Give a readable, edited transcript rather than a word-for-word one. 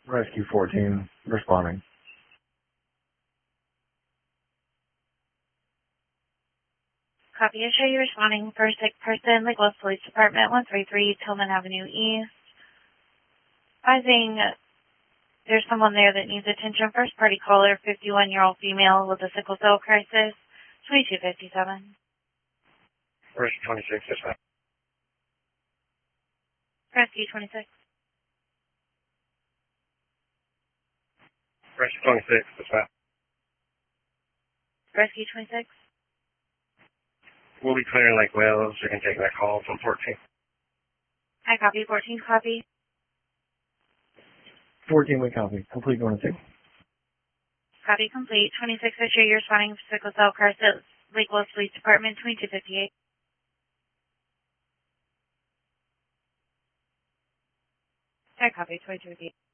Rescue 14, responding. Copy. I show you responding for a sick person, Lake West Police Department, 133 Tillman Avenue East. Advising there's someone there that needs attention. First party caller, 51-year-old female with a sickle cell crisis, 2257. Rescue 26, dispatch. Rescue 26. Rescue 26, dispatch. Rescue 26. We'll be clearing Lake Wales. You can take that call from 14. I copy. 14 copy. 14 we copy. Complete going to 6. Copy complete. 26, I show you responding for sickle cell crisis, Lake Wales Police Department, 2258. I copy. 2258.